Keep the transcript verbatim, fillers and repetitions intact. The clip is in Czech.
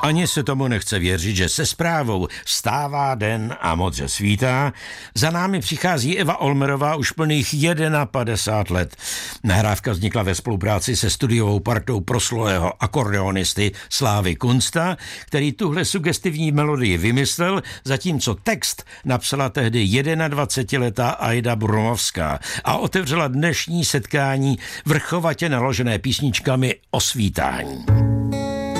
Ani se tomu nechce věřit, že se zprávou vstává den a moc že svítá. Za námi přichází Eva Olmerová už plných padesát jedna let. Nahrávka vznikla ve spolupráci se studiovou partou proslulého akordeonisty Slávy Kunsta, který tuhle sugestivní melodii vymyslel, zatímco text napsala tehdy dvacetiletá Aida Brumovská a otevřela dnešní setkání vrchovatě naložené písničkami o svítání.